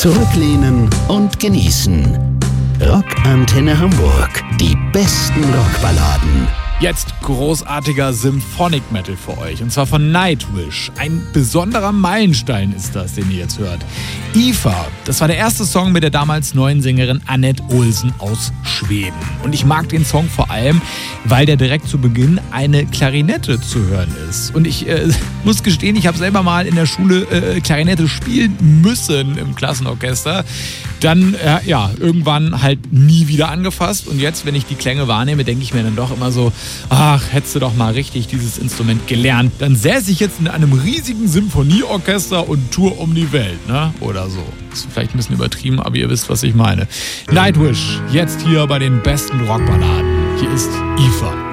Zurücklehnen und genießen. Rockantenne Hamburg. Die besten Rockballaden. Jetzt großartiger Symphonic Metal für euch. Und zwar von Nightwish. Ein besonderer Meilenstein ist das, den ihr jetzt hört. Aoife, das war der erste Song mit der damals neuen Sängerin Annette Olsen aus Schweden. Und ich mag den Song vor allem, weil der direkt zu Beginn eine Klarinette zu hören ist. Und ich muss gestehen, ich habe selber mal in der Schule Klarinette spielen müssen im Klassenorchester. Dann, irgendwann halt nie wieder angefasst. Und jetzt, wenn ich die Klänge wahrnehme, denke ich mir dann doch immer so, ach, hättest du doch mal richtig dieses Instrument gelernt. Dann säße ich jetzt in einem riesigen Symphonieorchester und tour um die Welt, ne? Oder so. Ist vielleicht ein bisschen übertrieben, aber ihr wisst, was ich meine. Nightwish, jetzt hier bei den besten Rockballaden. Hier ist Aoife.